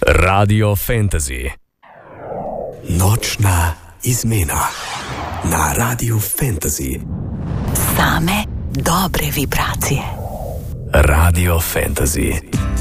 Radio Fantasy. Nočna izmena na Radio Fantasy. Same dobre vibracije. Radio Fantasy.